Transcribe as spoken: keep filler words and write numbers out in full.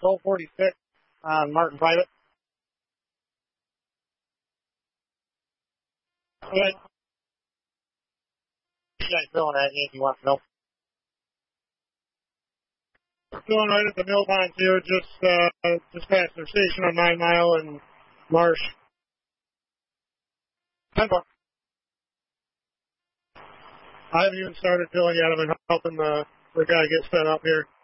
twelve forty-six on Martin Private. Good. You guys filling at me if you want to know. Doing right at the mill pond here, just uh, just past their station on Nine Mile and Marsh. ten four. I haven't even started filling yet. I've been helping the, the guy get set up here.